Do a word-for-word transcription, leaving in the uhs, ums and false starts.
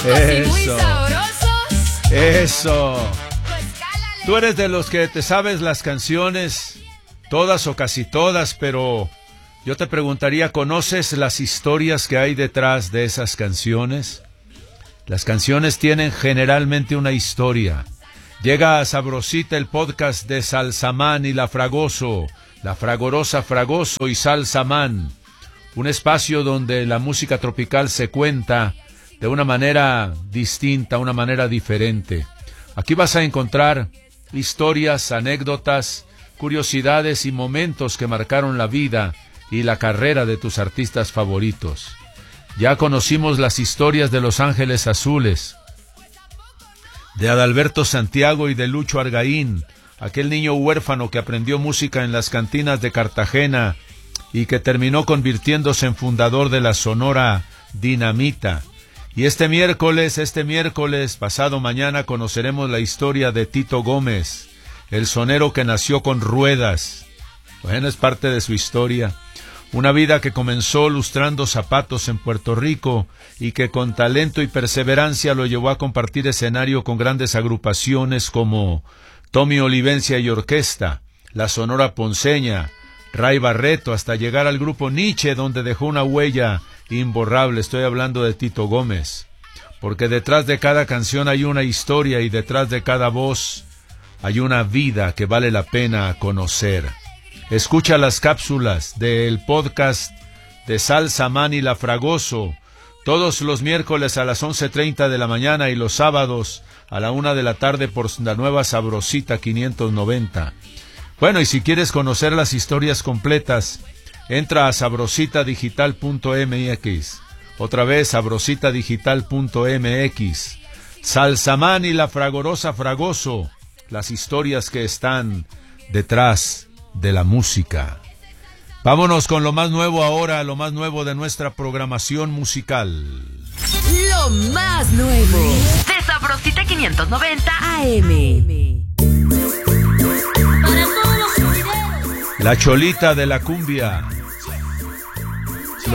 y muy sabrosos. Eso. Tú eres de los que te sabes las canciones, todas o casi todas, pero yo te preguntaría, ¿conoces las historias que hay detrás de esas canciones? Las canciones tienen generalmente una historia. Llega a Sabrosita el podcast de Salsamán y La Fragoso, La Fragorosa Fragoso y Salsamán, un espacio donde la música tropical se cuenta de una manera distinta, una manera diferente. Aquí vas a encontrar historias, anécdotas, curiosidades y momentos que marcaron la vida y la carrera de tus artistas favoritos. Ya conocimos las historias de Los Ángeles Azules, de Adalberto Santiago y de Lucho Argaín, aquel niño huérfano que aprendió música en las cantinas de Cartagena y que terminó convirtiéndose en fundador de la Sonora Dinamita. Y este miércoles, este miércoles, pasado mañana, conoceremos la historia de Tito Gómez, el sonero que nació con ruedas. Bueno, es parte de su historia. Una vida que comenzó lustrando zapatos en Puerto Rico y que con talento y perseverancia lo llevó a compartir escenario con grandes agrupaciones como Tommy Olivencia y Orquesta, la Sonora Ponceña, Ray Barreto, hasta llegar al grupo Nietzsche, donde dejó una huella imborrable. Estoy hablando de Tito Gómez, porque detrás de cada canción hay una historia y detrás de cada voz hay una vida que vale la pena conocer. Escucha las cápsulas del podcast de Salsamán y La Fragoso todos los miércoles a las once treinta de la mañana y los sábados a la una de la tarde por la nueva Sabrosita quinientos noventa. Bueno, y si quieres conocer las historias completas, entra a sabrosita digital punto m x. Otra vez, sabrosita digital punto m x. Salsamán y La Fragorosa Fragoso, las historias que están detrás de la música. Vámonos con lo más nuevo ahora, lo más nuevo de nuestra programación musical. Lo más nuevo de Sabrosita quinientos noventa A M. La Cholita de la cumbia.